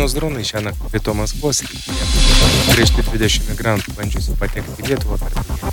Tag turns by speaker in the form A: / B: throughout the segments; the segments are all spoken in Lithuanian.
A: Ukrainos dronai šiąnakt krito Maskvos srityje. Grįžti 20 migrantų bandžiusių patekti į Lietuvą per Prieną.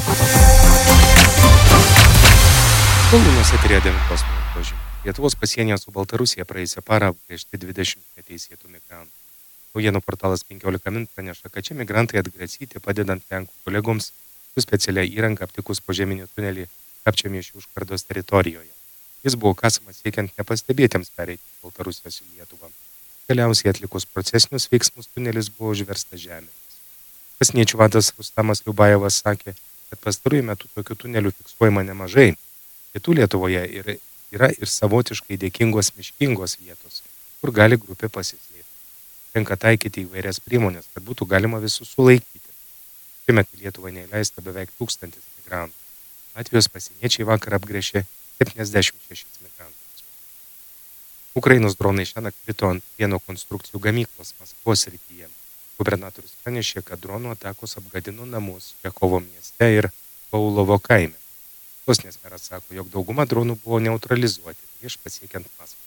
A: Paulinos eterija 9 val. Lietuvos pasienyje su Baltarusija praėjusią parą grįžti 20 neteisėtų migrantų. Naujienų portalas 15 min praneša, kad čia migrantai atgrasyti, padedant Lenkų kolegoms su specialia įranga aptikus požeminį tunelį Kapčiamiešių užkardos teritorijoje. Jis buvo kasamas siekiant nepastebėtiems pereiti Baltarusijos į Lietuvą. Galiausiai atlikus procesinius veiksmus tunelis buvo užverstas žemėmis. Pasieniečių vadas Rustamas Liubajevas sakė, kad pastaruoju metu tokių tunelių fiksuojama nemažai. Pietų Lietuvoje yra ir savotiškai dėkingos miškingos vietos, kur gali grupė pasislėpti. Tenka taikyti įvairias priemonės, kad būtų galima visus sulaikyti. Šiemet į Lietuvą neįleista beveik 1000 migrantų. Latvijos pasieniečiai vakar apgręžė 76 migrantus. Ukrainos dronai šiąnakt krito ant pieno konstrukcijų gamyklos Maskvos srityje. Gubernatorius pranešė, kad dronų atakos apgadino namus Čekovo mieste ir Paulovo kaime. Sostinės meras sako, jog dauguma dronų buvo neutralizuoti prieš pasiekiant Maskvą.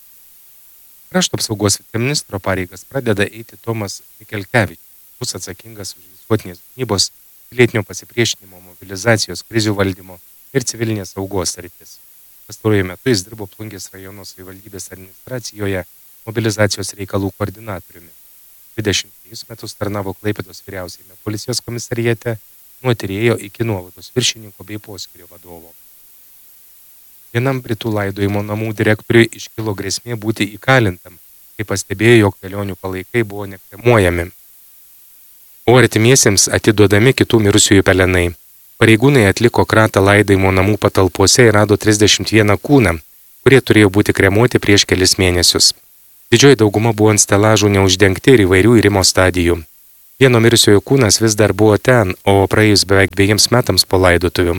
A: Krašto apsaugos viceministro pareigas pradeda eiti Tomas Mikelkevičius, bus atsakingas už visuotinės gynybos, pilietinio pasipriešinimo, mobilizacijos, krizių valdymo ir civilinės saugos sritis. Pastaruoju metu jis dirbo Plungės rajono savivaldybės administracijoje mobilizacijos reikalų koordinatoriumi. 23 metus tarnavo Klaipėdos vyriausiajame policijos komisariate, nuo tyrėjo iki nuovados viršininko bei poskyrio vadovo. Vienam Britų laidojimo namų direktoriui iškilo grėsmė būti įkalintam, kai pastebėjo, jog kelionių palaikai buvo nekremuojami, o artimiesiems atiduodami kitų mirusiųjų pelenai. Pareigūnai atliko kratą laidojimo namų patalpose ir rado 31 kūną, kurie turėjo būti kremuoti prieš kelis mėnesius. Didžioji dauguma buvo ant stelažų neuždengti ir įvairių irimo stadijų. Vieno mirusiojo kūnas vis dar buvo ten, o praėjus beveik 2 metams po laidotuvių.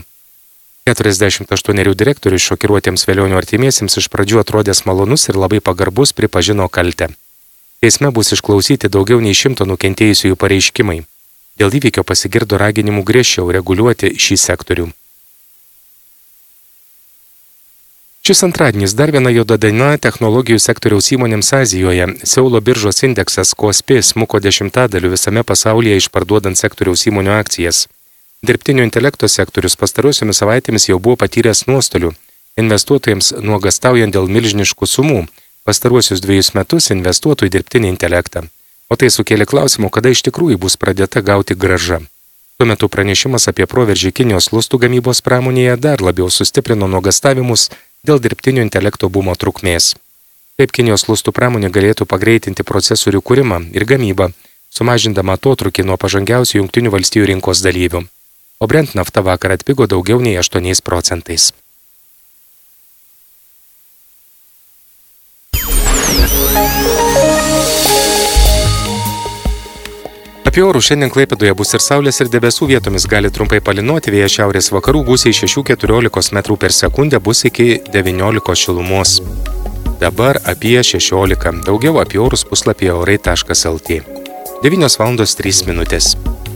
A: 48 direktorius šokiruotiems velionių artimiesiems iš pradžių atrodęs malonus ir labai pagarbus pripažino kaltę. Teisme bus išklausyti daugiau nei 100 nukentėjusiųjų pareiškimai. Dėl įvykio pasigirdo raginimų griežčiau reguliuoti šį sektorių. Šis antradienis dar viena juoda diena technologijų sektoriaus įmonėms Azijoje. Seulo biržos indeksas KOSPI smuko 10% visame pasaulyje išparduodant sektoriaus įmonių akcijas. Dirbtinio intelekto sektorius pastarosiomis savaitėmis jau buvo patyręs nuostolių. Investuotojams nuogastaujant dėl milžiniškų sumų, pastaruosius 2 metus investuotų į dirbtinį intelektą. O tai sukėlė klausimų, kada iš tikrųjų bus pradėta gauti grąža. Tuo metu pranešimas apie proveržį Kinijos lustų gamybos pramonėje dar labiau sustiprino nuogastavimus dėl dirbtinio intelekto bumo trukmės. Taip Kinijos lustų pramonė galėtų pagreitinti procesorių kūrimą ir gamybą, sumažindama atotrūkį nuo pažangiausių Jungtinių valstijų rinkos dalyvių. O Brent nafta vakar atpigo daugiau nei 8%. Apie orų šiandien Klaipėdoje bus ir saulės ir debesų, vietomis gali trumpai palynoti, vėjas šiaurės vakarų gūsiai 6–14 metrų per sekundę, bus iki 19 šilumos. Dabar apie 16. Daugiau apie orus puslapyje orai.lt. 9:03 min.